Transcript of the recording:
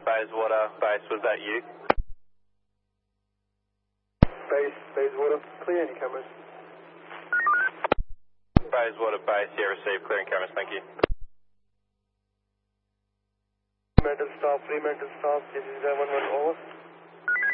Bayswater base, was that you? Bayswater, clear any cameras? Bayswater base, yeah, received, clearing cameras, thank you. Fremantle staff, this is 11-1 over.